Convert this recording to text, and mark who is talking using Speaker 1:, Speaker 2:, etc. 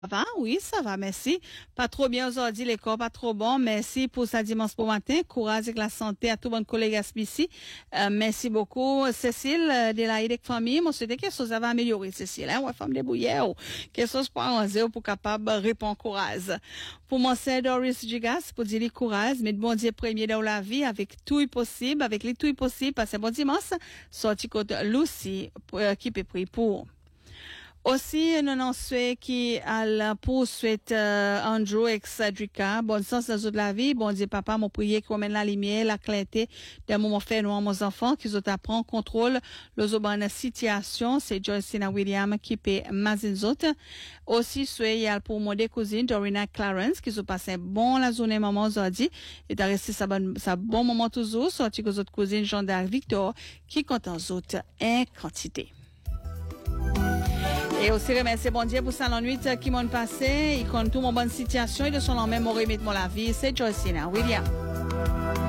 Speaker 1: Va, oui, ça va, merci. Pas trop bien aujourd'hui, l'école, pas trop bon. Merci pour ça dimanche pour matin. Courage avec la santé à tout bon collègue ici. Merci beaucoup, Cécile, de la IDEC famille. Moi, c'était quelque chose va améliorer, Cécile, hein, ouais, femme de bouillère, quelque chose pour arranger, pour capable répondre courage. Pour mon c'est Doris Gigas, pour dire courage, mais bon Dieu premier dans la vie, avec tout est possible, avec les tout est possible, parce que bon dimanche, sorti côté Lucie, qui peut prier pour. Aussi, nous avons souhaité qui a la poursuite Andrew et Cedrica. Bon sens dans la vie. Bon Dieu, papa, mon prier qui mène la lumière, la clarté d'un moment fait nous, mes enfants, qui ont apprend contrôle, les bonnes situation. C'est Joycina William qui paie mazins autres. Aussi, souhaité pour mon deux cousines, Dorina Clarence, qui ont passé bon la journée maman aujourd'hui. Et t'as resté sa bon moment toujours, sorti que les autres cousines, Jean-Darc Victor, qui comptent en autres en quantité. Et aussi remercier bon Dieu pour ça l'ennui qui m'ont passé, il compte tout mon bonne situation et de son nom même remettre mon la vie, c'est Joycina William.